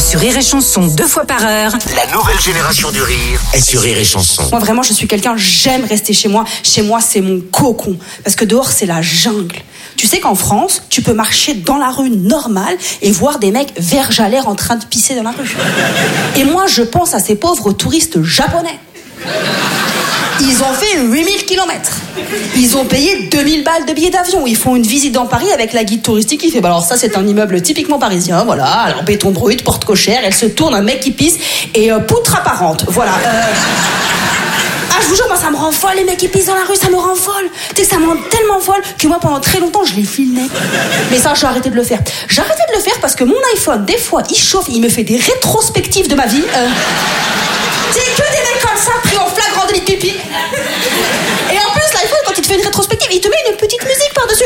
sur Rire et Chanson 2 fois par heure. La nouvelle génération du rire est sur Rire et Chanson. Moi vraiment je suis quelqu'un, j'aime rester chez moi. Chez moi c'est mon cocon. Parce que dehors c'est la jungle. Tu sais qu'en France, tu peux marcher dans la rue normale et voir des mecs verge à l'air en train de pisser dans la rue. Et moi je pense à ces pauvres touristes japonais. Ils ont fait 8000 km. Ils ont payé 2000 balles de billets d'avion. Ils font une visite dans Paris avec la guide touristique qui fait alors ça c'est un immeuble typiquement parisien, voilà, alors béton brut, porte cochère, elle se tourne, un mec qui pisse et poutre apparente, voilà. Ah, je vous jure, moi ça me rend folle, les mecs qui pissent dans la rue, ça me rend folle. Tu sais que ça me rend tellement folle que moi pendant très longtemps je les filmais. Mais ça j'ai arrêté de le faire. J'ai arrêté de le faire parce que mon iPhone, des fois, il chauffe, il me fait des rétrospectives de ma vie. C'est que des mecs comme ça pris en flagrant délit de pipi. Et en plus, l'iPhone, quand il te fait une rétrospective, il te met une petite musique par-dessus.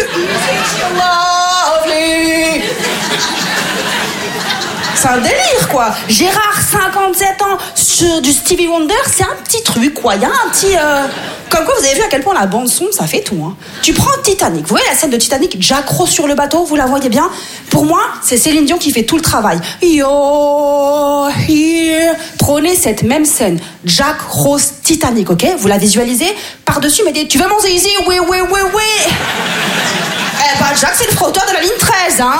Lovely. C'est un délire, quoi. Gérard, 57 ans, sur du Stevie Wonder, c'est un petit truc, quoi. Il y a un petit... Comme quoi, vous avez vu à quel point la bande-son, ça fait tout, hein. Tu prends Titanic. Vous voyez la scène de Titanic, Jack Rose sur le bateau, vous la voyez bien? Pour moi, c'est Céline Dion qui fait tout le travail. You're here. Prenez cette même scène, Jack Rose Titanic, ok? Vous la visualisez? Par-dessus, mettez... Tu veux mon zizi? Oui, oui, oui, oui. Eh ben, Jack, c'est le frotteur de la ligne 13, hein.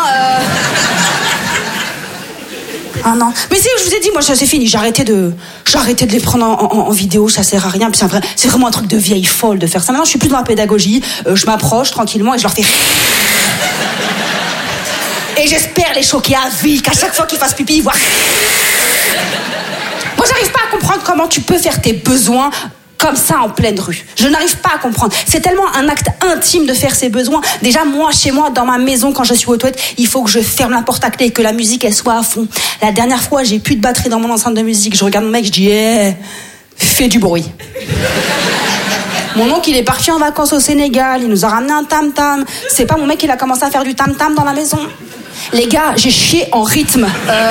Ah non, mais c'est je vous ai dit, moi ça c'est fini, j'ai arrêté de les prendre en vidéo, ça sert à rien, puis c'est vraiment un truc de vieille folle de faire ça. Maintenant je suis plus dans la pédagogie, je m'approche tranquillement et je leur fais... Et j'espère les choquer à vie, qu'à chaque fois qu'ils fassent pipi, ils voient... Moi j'arrive pas à comprendre comment tu peux faire tes besoins comme ça en pleine rue. Je n'arrive pas à comprendre. C'est tellement un acte intime de faire ses besoins. Déjà, moi, chez moi, dans ma maison, quand je suis aux toilettes, il faut que je ferme la porte à clé et que la musique, elle soit à fond. La dernière fois, j'ai plus de batterie dans mon enceinte de musique. Je regarde mon mec, je dis, fais du bruit. Mon oncle, il est parti en vacances au Sénégal. Il nous a ramené un tam-tam. C'est pas mon mec, il a commencé à faire du tam-tam dans la maison. Les gars, j'ai chié en rythme.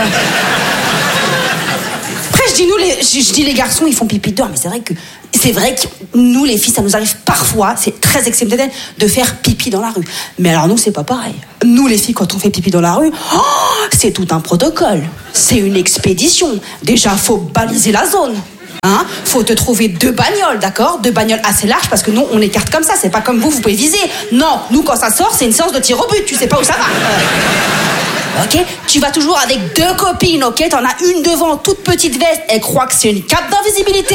Après, je dis les garçons, ils font pipi dehors, mais c'est vrai que nous, les filles, ça nous arrive parfois, c'est très exceptionnel, de faire pipi dans la rue. Mais alors nous, c'est pas pareil. Nous, les filles, quand on fait pipi dans la rue, c'est tout un protocole. C'est une expédition. Déjà, faut baliser la zone. Hein, faut te trouver 2 bagnoles, d'accord? 2 bagnoles assez larges parce que nous, on écarte comme ça. C'est pas comme vous pouvez viser. Non, nous, quand ça sort, c'est une séance de tir au but. Tu sais pas où ça va. Ok, tu vas toujours avec 2 copines, ok? T'en as une devant, toute petite veste, elle croit que c'est une cape d'invisibilité.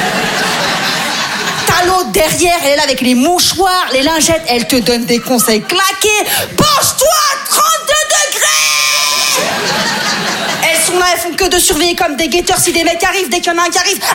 T'as l'autre derrière, elle est là avec les mouchoirs, les lingettes, elle te donne des conseils claqués. Penche-toi, 32 degrés! Elles sont là, elles font que de surveiller comme des guetteurs si des mecs arrivent, dès qu'il y en a un qui arrive.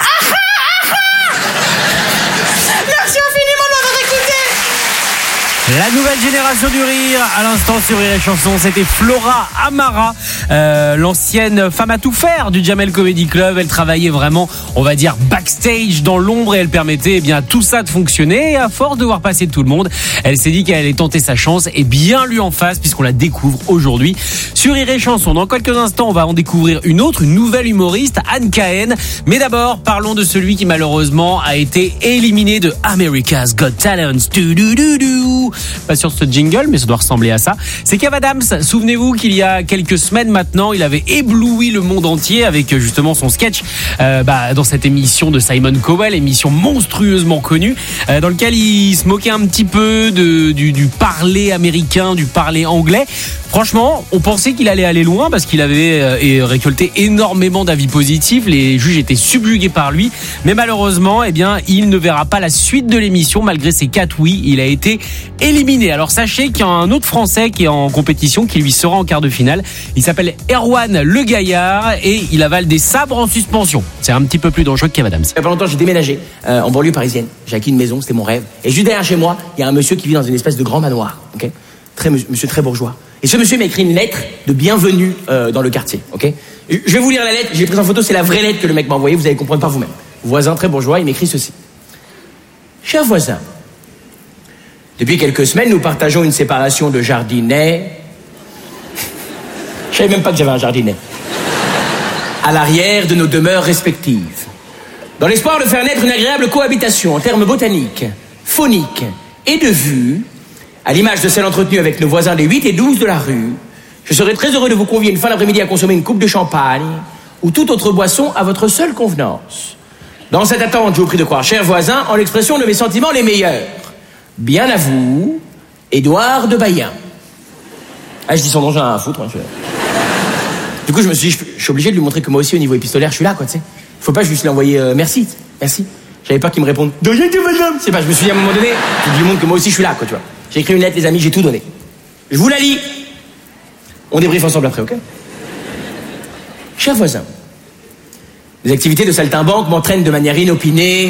Merci infiniment de m'avoir écouté. La nouvelle génération du rire, à l'instant sur Rire et Chanson, c'était Flora Amara, l'ancienne femme à tout faire du Jamel Comedy Club. Elle travaillait vraiment, on va dire, backstage dans l'ombre et elle permettait à tout ça de fonctionner. Et à force de voir passer tout le monde, elle s'est dit qu'elle allait tenter sa chance et bien lui en face puisqu'on la découvre aujourd'hui sur Rire et Chanson. Dans quelques instants, on va en découvrir une nouvelle humoriste, Anne Cahen. Mais d'abord, parlons de celui qui malheureusement a été éliminé de America's Got Talent. Pas sur ce jingle, mais ça doit ressembler à ça. C'est Kev Adams. Souvenez-vous qu'il y a quelques semaines maintenant, il avait ébloui le monde entier avec justement son sketch dans cette émission de Simon Cowell, émission monstrueusement connue, dans lequel il se moquait un petit peu du parler américain, du parler anglais. Franchement, on pensait qu'il allait aller loin parce qu'il avait récolté énormément d'avis positifs. Les juges étaient subjugués par lui. Mais malheureusement, il ne verra pas la suite de l'émission. Malgré ses 4 oui, il a été éliminé. Alors sachez qu'il y a un autre Français qui est en compétition, qui lui sera en quart de finale. Il s'appelle Erwan Le Gaillard et il avale des sabres en suspension. C'est un petit peu plus dangereux que Kev Adams. Il y a pas longtemps, j'ai déménagé en banlieue parisienne. J'ai acquis une maison, c'était mon rêve. Et juste derrière chez moi, il y a un monsieur qui vit dans une espèce de grand manoir. Ok, monsieur très bourgeois. Et ce monsieur m'a écrit une lettre de bienvenue dans le quartier, ok? Je vais vous lire la lettre, j'ai pris en photo, c'est la vraie lettre que le mec m'a envoyée, vous allez comprendre par vous-même. Voisin très bourgeois, il m'écrit ceci. Cher voisin, depuis quelques semaines, nous partageons une séparation de jardinet. Je savais même pas que j'avais un jardinet. À l'arrière de nos demeures respectives. Dans l'espoir de faire naître une agréable cohabitation en termes botaniques, phoniques et de vue, à l'image de celle entretenue avec nos voisins des 8 et 12 de la rue, Je serai très heureux de vous convier une fin d'après-midi à consommer une coupe de champagne ou toute autre boisson à votre seule convenance. Dans cette attente, je vous prie de croire, chers voisins, en l'expression de mes sentiments les meilleurs. Bien à vous, Édouard de Bayen. Ah, je dis son nom, j'en ai rien à foutre. Hein, Du coup, je me suis dit, je suis obligé de lui montrer que moi aussi, au niveau épistolaire, je suis là, quoi, tu sais. Faut pas juste lui envoyer merci. J'avais peur qu'il me réponde de rien, madame. C'est pas, je me suis dit à un moment donné, je lui montre que moi aussi, je suis là, quoi, tu vois. J'ai écrit une lettre, les amis, j'ai tout donné. Je vous la lis. On débriefe ensemble après, ok? Chers voisins, les activités de saltimbanque m'entraînent de manière inopinée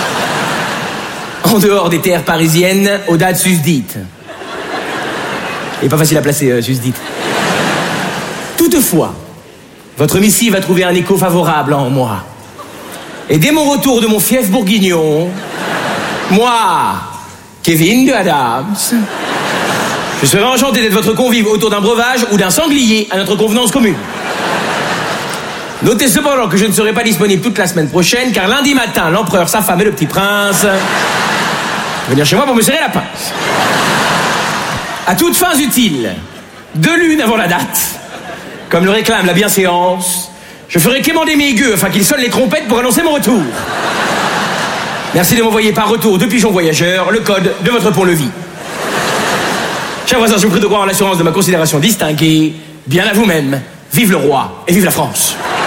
en dehors des terres parisiennes aux dates susdites. Il n'est pas facile à placer, susdite. Toutefois, votre missive a trouvé un écho favorable en moi. Et dès mon retour de mon fief bourguignon, moi, Kevin de Adams, je serai enchanté d'être votre convive autour d'un breuvage ou d'un sanglier à notre convenance commune. Notez cependant que je ne serai pas disponible toute la semaine prochaine, car lundi matin, l'empereur, sa femme et le petit prince vont venir chez moi pour me serrer la pince. À toutes fins utiles, 2 lunes avant la date, comme le réclame la bienséance, je ferai quémander mes gueux afin qu'ils sonnent les trompettes pour annoncer mon retour. Merci de m'envoyer par retour de pigeon voyageur le code de votre pont-levis. Chers voisins, je vous prie de croire en l'assurance de ma considération distinguée. Bien à vous-même. Vive le roi et vive la France.